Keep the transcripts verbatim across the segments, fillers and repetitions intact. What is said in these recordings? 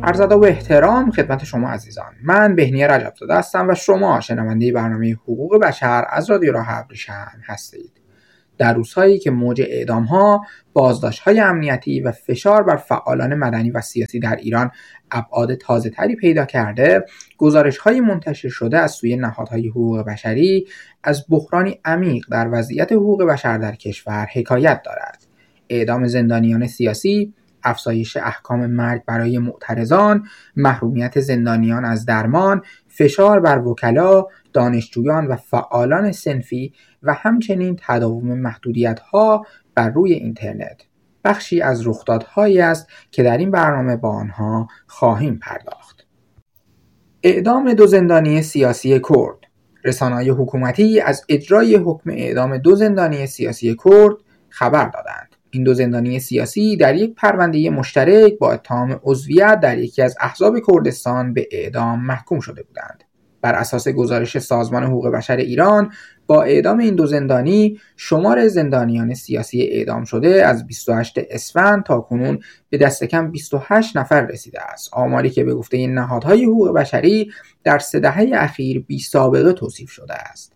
عرض ادب و احترام خدمت شما عزیزان. من بهنیه رجبزاده هستم و شما شنونده برنامه حقوق بشر از رادیو راه ابریشم هستید. در روزهایی که موج اعدام‌ها، بازداشت‌های امنیتی و فشار بر فعالان مدنی و سیاسی در ایران ابعاد تازه‌تری پیدا کرده، گزارش‌های منتشر شده از سوی نهادهای حقوق بشری از بحرانی عمیق در وضعیت حقوق بشر در کشور حکایت دارد. اعدام زندانیان سیاسی، افزایش احکام مرگ برای معترضان، محرومیت زندانیان از درمان، فشار بر وکلا، دانشجویان و فعالان صنفی و همچنین تداوم محدودیت‌ها بر روی اینترنت بخشی از رخدادهایی است که در این برنامه با آنها خواهیم پرداخت. اعدام دو زندانی سیاسی کرد. رسانه‌های حکومتی از اجرای حکم اعدام دو زندانی سیاسی کرد خبر دادند. این دو زندانی سیاسی در یک پرونده مشترک با اتهام عضویت در یکی از احزاب کردستان به اعدام محکوم شده بودند. بر اساس گزارش سازمان حقوق بشر ایران، با اعدام این دو زندانی شمار زندانیان سیاسی اعدام شده از بیست و هشتم اسفند تا کنون به دست کم بیست و هشت نفر رسیده است. آماری که به گفته این نهادهای حقوق بشری در سه دهه اخیر بی سابقه توصیف شده است.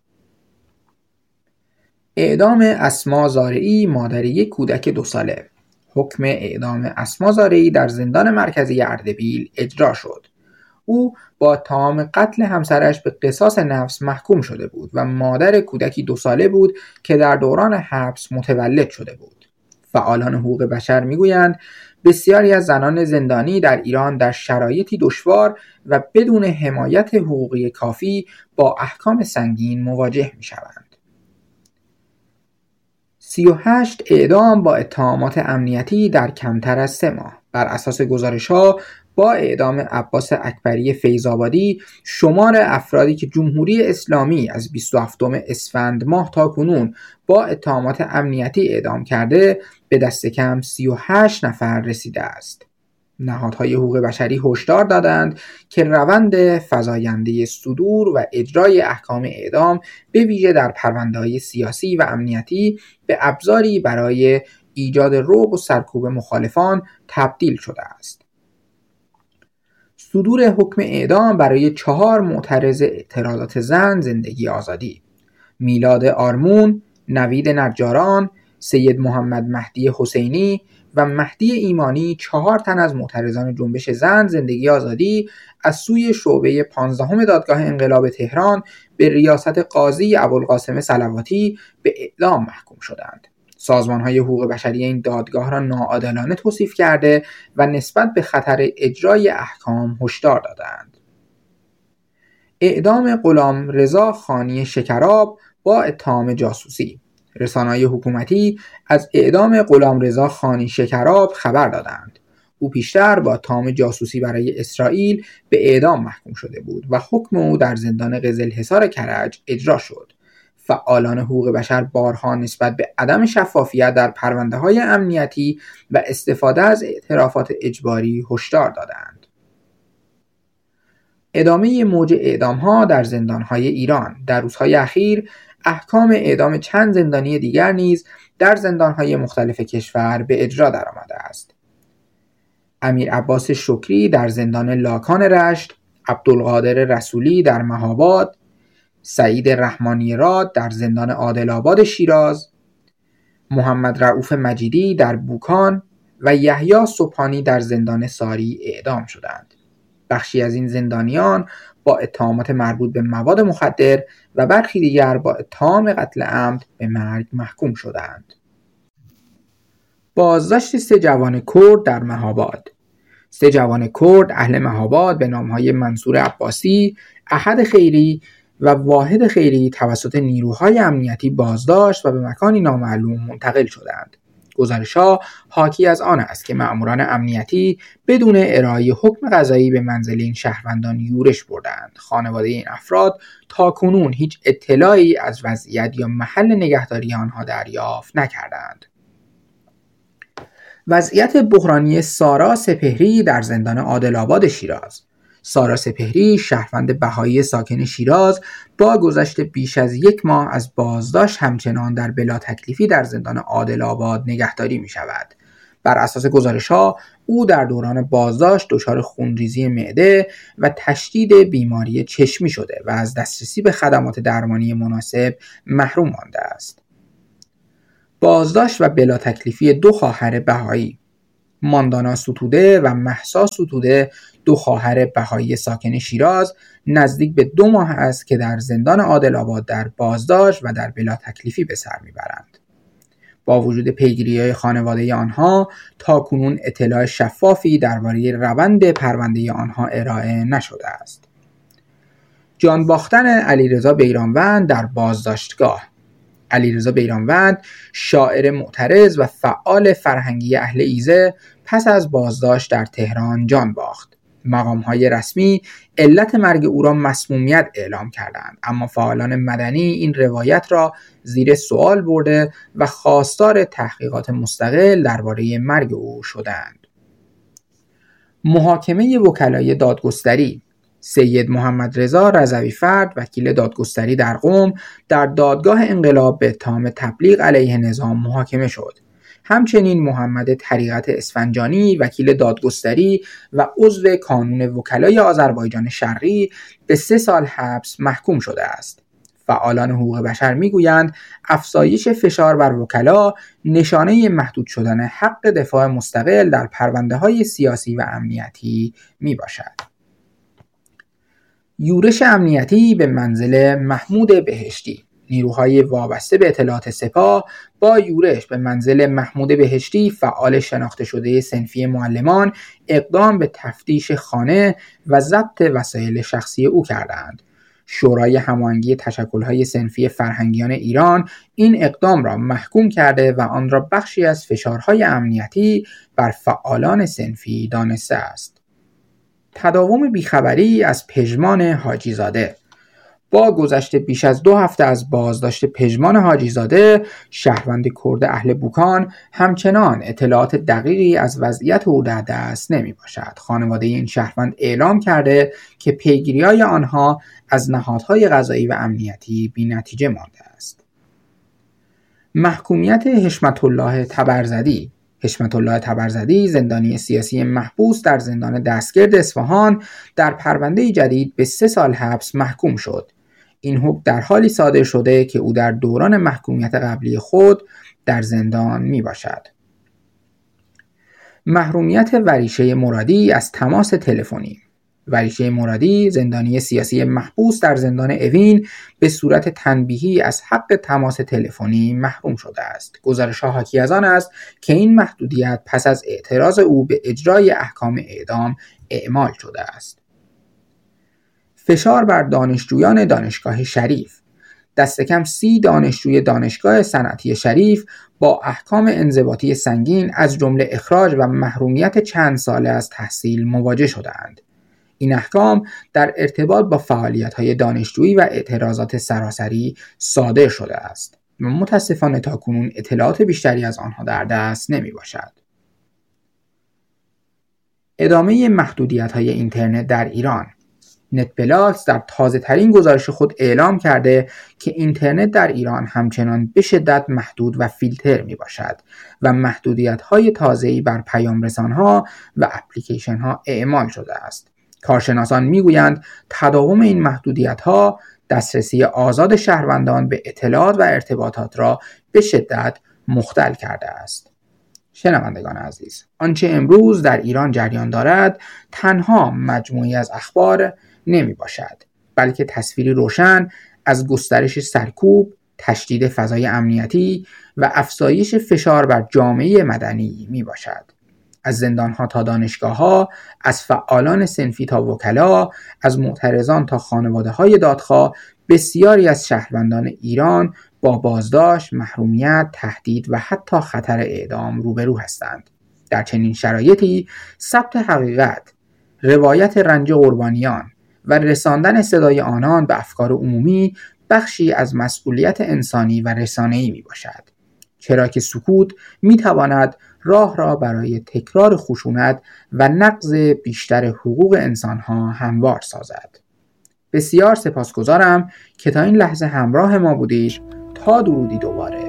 اعدام اسما زارعی، مادر یک کودک دو ساله. حکم اعدام اسما زارعی در زندان مرکزی اردبیل اجرا شد. او با اتهام قتل همسرش به قصاص نفس محکوم شده بود و مادر کودکی دو ساله بود که در دوران حبس متولد شده بود. فعالان حقوق بشر میگویند بسیاری از زنان زندانی در ایران در شرایطی دشوار و بدون حمایت حقوقی کافی با احکام سنگین مواجه میشوند. سی و هشت اعدام با اتهامات امنیتی در کمتر از سه ماه. بر اساس گزارش‌ها با اعدام عباس اکبری فیض‌آبادی، شمار افرادی که جمهوری اسلامی از بیست و هفتم اسفند ماه تا کنون با اتهامات امنیتی اعدام کرده به دست کم سی و هشت نفر رسیده است. نهادهای حقوق بشری هشدار دادند که روند فزاینده صدور و اجرای احکام اعدام به ویژه در پرونده‌های سیاسی و امنیتی به ابزاری برای ایجاد رعب و سرکوب مخالفان تبدیل شده است. صدور حکم اعدام برای چهار معترض اعتراضات زن زندگی آزادی: میلاد آرمون، نوید نجاران، سید محمد مهدی حسینی و مهدی ایمانی، چهار تن از معترضان جنبش زن زندگی آزادی از سوی شعبه پانزدهم دادگاه انقلاب تهران به ریاست قاضی ابوالقاسم صلواتی به اعدام محکوم شدند. سازمان‌های حقوق بشری این دادگاه را ناعادلانه توصیف کرده و نسبت به خطر اجرای احکام هشدار دادند. اعدام غلامرضا خانی شکراب با اتهام جاسوسی. رسانه‌های حکومتی از اعدام غلامرضا خانی شکراب خبر دادند. او پیشتر با اتهام جاسوسی برای اسرائیل به اعدام محکوم شده بود و حکم او در زندان قزلحصار کرج اجرا شد. فعالان حقوق بشر بارها نسبت به عدم شفافیت در پرونده‌های امنیتی و استفاده از اعترافات اجباری هشدار دادند. ادامه موج اعدام‌ها در زندان‌های ایران. در روزهای اخیر احکام اعدام چند زندانی دیگر نیز در زندان‌های مختلف کشور به اجرا درآمده است. امیر عباس شکری در زندان لاکان رشت، عبدالقادر رسولی در مهاباد، سعید رحمانی راد در زندان عادل‌آباد شیراز، محمد رؤوف مجیدی در بوکان و یحیی سبحانی در زندان ساری اعدام شدند. بخشی از این زندانیان با اتهامات مربوط به مواد مخدر و برخی دیگر با اتهام قتل عمد به مرگ محکوم شدند. بازداشت سه جوان کرد در مهاباد. سه جوان کرد اهل مهاباد به نامهای منصور عباسی، احد خیری و واحد خیری توسط نیروهای امنیتی بازداشت و به مکانی نامعلوم منتقل شدند. گزارش‌ها حاکی از آن است که مأموران امنیتی بدون ارائه حکم قضایی به منزل این شهروندان یورش بردند. خانواده این افراد تاکنون هیچ اطلاعی از وضعیت یا محل نگهداری آنها دریافت نکردند. وضعیت بحرانی سارا سپهری در زندان عادل‌آباد شیراز. سارا سپهری، شهروند بهایی ساکن شیراز، با گذشت بیش از یک ماه از بازداشت همچنان در بلا تکلیفی در زندان عادل‌آباد نگهداری می شود. بر اساس گزارش‌ها او در دوران بازداشت دچار خونریزی معده و تشدید بیماری چشمی شده و از دسترسی به خدمات درمانی مناسب محروم مانده است. بازداشت و بلا تکلیفی دو خواهر بهایی. ماندانا ستوده و مهسا ستوده، دو خواهر بهایی ساکن شیراز، نزدیک به دو ماه است که در زندان عادل‌آباد در بازداشت و در بلا تکلیفی به سر میبرند. با وجود پیگیری‌های خانواده آنها تاکنون اطلاع شفافی درباره روند پرونده آنها ارائه نشده است. جان باختن علیرضا بیرانوند در بازداشتگاه. علیرضا بیرانوند، شاعر معترض و فعال فرهنگی اهل ایزه، پس از بازداشت در تهران جان باخت. مقام‌های رسمی علت مرگ او را مسمومیت اعلام کردند، اما فعالان مدنی این روایت را زیر سوال برده و خواستار تحقیقات مستقل درباره مرگ او شدند. محاکمه وکلای دادگستری. سید محمد رضا رضوی فرد، وکیل دادگستری در قم، در دادگاه انقلاب به اتهام تبلیغ علیه نظام محاکمه شد. همچنین محمد طریقت اسفنجانی، وکیل دادگستری و عضو کانون وکلای آذربایجان شرقی، به سه سال حبس محکوم شده است. فعالان حقوق بشر میگویند افزایش فشار بر وکلا نشانه محدود شدن حق دفاع مستقل در پرونده‌های سیاسی و امنیتی میباشد. یورش امنیتی به منزل محمود بهشتی. نیروهای وابسته به اطلاعات سپاه با یورش به منزل محمود بهشتی، فعال شناخته شده صنفی معلمان، اقدام به تفتیش خانه و ضبط وسایل شخصی او کردند. شورای هماهنگی تشکل‌های صنفی فرهنگیان ایران این اقدام را محکوم کرده و آن را بخشی از فشارهای امنیتی بر فعالان صنفی دانسته است. تداوم بیخبری از پژمان حاجی‌زاده. با گذشت بیش از دو هفته از بازداشت پژمان حاجی‌زاده، شهروند کرد اهل بوکان، همچنان اطلاعات دقیقی از وضعیت او در دست نمی باشد. خانواده این شهروند اعلام کرده که پیگیری‌های آنها از نهادهای قضایی و امنیتی بی نتیجه مانده است. محکومیت حشمت الله تبرزدی. حشمت الله تبرزدی، زندانی سیاسی محبوس در زندان دستگرد اصفهان، در پرونده جدید به سه سال حبس محکوم شد. این حکم در حالی صادر شده که او در دوران محکومیت قبلی خود در زندان می باشد. محرومیت وریشه مرادی از تماس تلفنی. وریشه مرادی، زندانی سیاسی محبوس در زندان اوین، به صورت تنبیهی از حق تماس تلفنی محروم شده است. گزارش‌ها حاکی از آن است که این محدودیت پس از اعتراض او به اجرای احکام اعدام اعمال شده است. فشار بر دانشجویان دانشگاه شریف. دست کم سی دانشجوی دانشگاه صنعتی شریف با احکام انضباطی سنگین از جمله اخراج و محرومیت چند ساله از تحصیل مواجه شدند. این احکام در ارتباط با فعالیت‌های دانشجویی و اعتراضات سراسری صادر شده است و متاسفانه تاکنون اطلاعات بیشتری از آنها در دست نمی باشد. ادامه محدودیت‌های اینترنت در ایران. نت پلاس در تازه ترین گزارش خود اعلام کرده که اینترنت در ایران همچنان به شدت محدود و فیلتر می باشد و محدودیت‌های تازه‌ای بر پیام رسان‌ها و اپلیکیشن‌ها اعمال شده است. کارشناسان میگویند تداوم این محدودیت‌ها دسترسی آزاد شهروندان به اطلاعات و ارتباطات را به شدت مختل کرده است. شنوندگان عزیز، آنچه امروز در ایران جریان دارد تنها مجموعی از اخبار نمی باشد، بلکه تصویری روشن از گسترش سرکوب، تشدید فضای امنیتی و افزایش فشار بر جامعه مدنی می باشد. از زندان‌ها تا دانشگاه‌ها، از فعالان صنفی تا وکلا، از معترضان تا خانواده‌های دادخواه، بسیاری از شهروندان ایران با بازداشت، محرومیت، تهدید و حتی خطر اعدام روبرو هستند. در چنین شرایطی ثبت حقیقت، روایت رنج قربانیان و رساندن صدای آنان به افکار عمومی بخشی از مسئولیت انسانی و رسانه‌ای میباشد، چرا که سکوت میتواند راه را برای تکرار خشونت و نقض بیشتر حقوق انسانها هموار سازد. بسیار سپاسگزارم که تا این لحظه همراه ما بودید. تا درودی دوباره.